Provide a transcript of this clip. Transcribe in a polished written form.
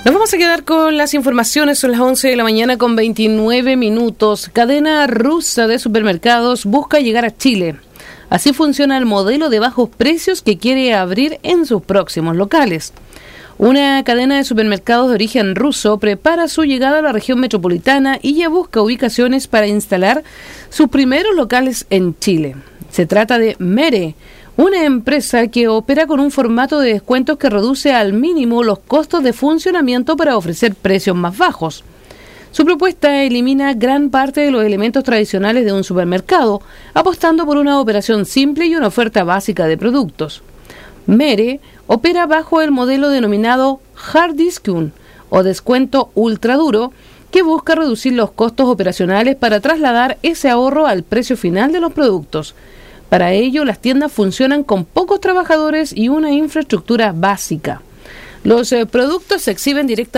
Nos vamos a quedar con las informaciones. Son las 11 de la mañana con 29 minutos. Cadena rusa de supermercados busca llegar a Chile. Así funciona el modelo de bajos precios que quiere abrir en sus próximos locales. Una cadena de supermercados de origen ruso prepara su llegada a la región metropolitana y ya busca ubicaciones para instalar sus primeros locales en Chile. Se trata de Mere, una empresa que opera con un formato de descuentos que reduce al mínimo los costos de funcionamiento para ofrecer precios más bajos. Su propuesta elimina gran parte de los elementos tradicionales de un supermercado, apostando por una operación simple y una oferta básica de productos. Mere opera bajo el modelo denominado Hard Discount o descuento ultraduro, que busca reducir los costos operacionales para trasladar ese ahorro al precio final de los productos. Para ello, las tiendas funcionan con pocos trabajadores y una infraestructura básica. Los productos se exhiben directamente